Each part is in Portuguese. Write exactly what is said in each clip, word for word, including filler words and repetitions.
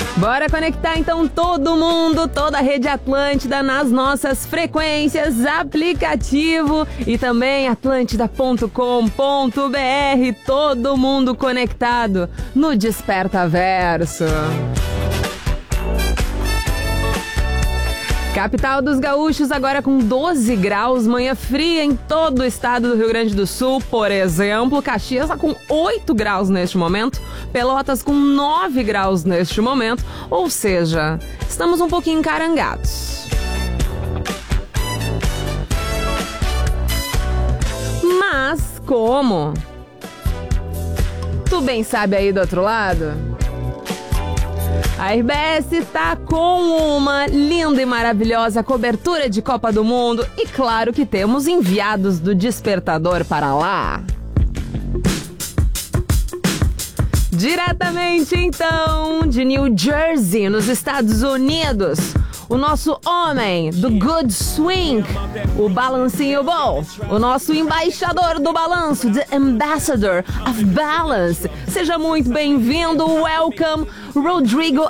Bora conectar então todo mundo, toda a rede Atlântida nas nossas frequências, aplicativo e também atlântida ponto com ponto br, todo mundo conectado no Despertaverso. Capital dos Gaúchos agora com doze graus, manhã fria em todo o estado do Rio Grande do Sul, por exemplo. Caxias está com oito graus neste momento, Pelotas com nove graus neste momento, ou seja, estamos um pouquinho encarangados. Mas como? Tu bem sabe aí do outro lado? A R B S está com uma linda e maravilhosa cobertura de Copa do Mundo e claro que temos enviados do Despertador para lá. Diretamente então de New Jersey, nos Estados Unidos, o nosso homem do Good Swing, o Balancinho Ball, o nosso embaixador do balanço, The Ambassador of Balance. Seja muito bem-vindo, welcome, Rodrigo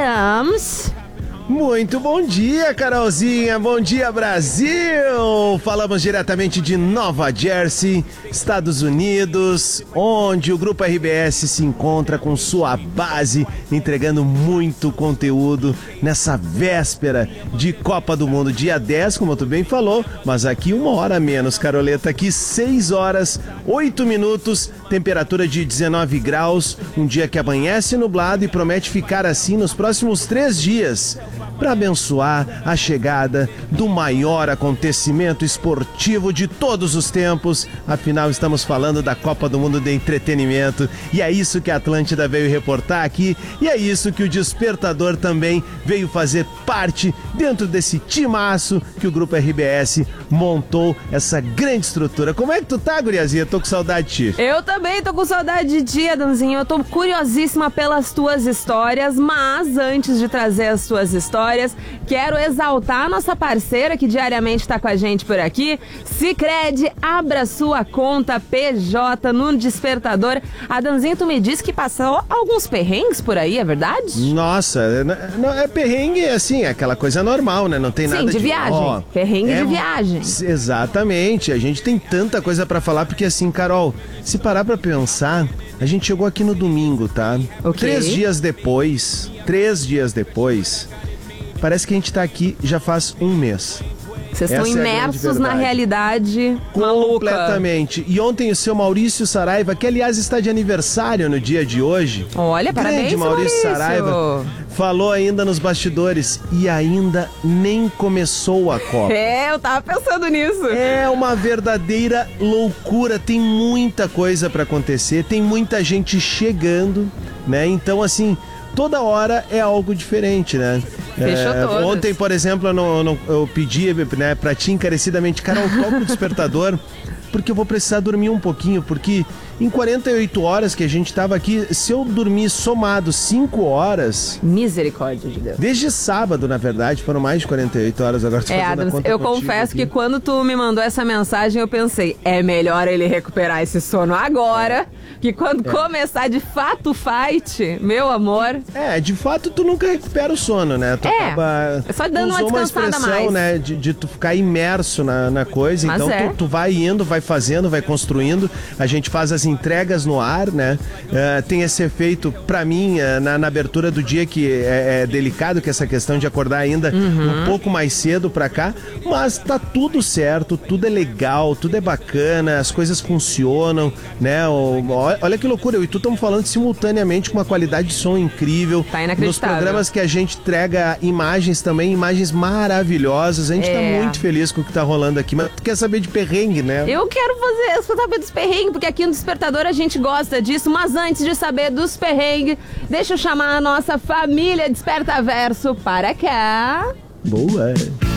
Adams. Muito bom dia, Carolzinha, bom dia, Brasil! Falamos diretamente de Nova Jersey, Estados Unidos, onde o Grupo R B S se encontra com sua base, entregando muito conteúdo nessa véspera de Copa do Mundo. Dia dez, como tu bem falou, mas aqui uma hora a menos, Caroleta, aqui seis horas, oito minutos, temperatura de dezenove graus, um dia que amanhece nublado e promete ficar assim nos próximos três dias. Para abençoar a chegada do maior acontecimento esportivo de todos os tempos. Afinal, estamos falando da Copa do Mundo de Entretenimento e é isso que a Atlântida veio reportar aqui e é isso que o Despertador também veio fazer parte dentro desse timaço que o Grupo R B S montou, essa grande estrutura. Como é que tu tá, guriazinha? Tô com saudade de ti. Eu também tô com saudade de ti, Adamzinho. Eu tô curiosíssima pelas tuas histórias, mas antes de trazer as tuas histórias, quero exaltar a nossa parceira que diariamente está com a gente por aqui. Sicredi, abra sua conta P J no Despertador. Adamzinho, tu me disse que passou alguns perrengues por aí, é verdade? Nossa, é, é perrengue assim, é aquela coisa normal, né? Não tem Sim, nada de... de viagem, oh, perrengue é, de viagem. Exatamente, a gente tem tanta coisa pra falar, porque assim, Carol, se parar pra pensar, a gente chegou aqui no domingo, tá? Okay. Três dias depois, três dias depois... Parece que a gente tá aqui já faz um mês. Vocês estão imersos na realidade maluca. Completamente. E ontem o seu Maurício Saraiva, que aliás está de aniversário no dia de hoje. Olha, parabéns, grande Maurício, Maurício Saraiva, falou ainda nos bastidores e ainda nem começou a Copa. É, eu tava pensando nisso. É uma verdadeira loucura, tem muita coisa pra acontecer, tem muita gente chegando, né? Então, assim... Toda hora é algo diferente, né? Fechou é, todas. Ontem, por exemplo, eu, não, eu, não, eu pedi, né, pra ti encarecidamente, Carol, toca o despertador, porque eu vou precisar dormir um pouquinho, porque em quarenta e oito horas que a gente tava aqui, se eu dormir somado cinco horas... Misericórdia de Deus. Desde sábado, na verdade, foram mais de quarenta e oito horas, agora tô É, fazendo Adams, a conta eu contigo confesso aqui. que quando tu me mandou essa mensagem, eu pensei, é melhor ele recuperar esse sono agora, que quando é. começar de fato o fight, meu amor... É, de fato tu nunca recupera o sono, né? Tu é, acaba, é só dando uma descansada uma expressão, mais. né, de, de tu ficar imerso na, na coisa, Mas então é. tu, tu vai indo, vai fazendo, vai construindo, a gente faz as entregas no ar, né? Uh, tem esse efeito, pra mim, uh, na, na abertura do dia, que é, é delicado, que essa questão de acordar ainda uhum. um pouco mais cedo pra cá, mas tá tudo certo, tudo é legal, tudo é bacana, as coisas funcionam, né? O, olha que loucura, eu e tu estamos falando simultaneamente com uma qualidade de som incrível. Tá inacreditável. Nos programas que a gente entrega imagens também, imagens maravilhosas, a gente é. tá muito feliz com o que tá rolando aqui, mas tu quer saber de perrengue, né? Eu quero fazer, saber dos perrengues, porque aqui no Despertador a gente gosta disso, mas antes de saber dos perrengues, deixa eu chamar a nossa família Despertaverso para cá. Boa!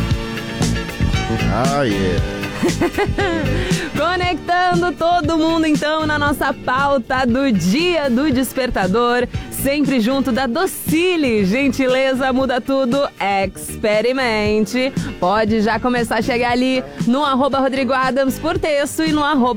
Ah, yeah! Conectando todo mundo então na nossa pauta do dia do Despertador, sempre junto da Docile, gentileza muda tudo, experimente. Pode já começar a chegar ali no arroba Rodrigo Adams por texto e no arroba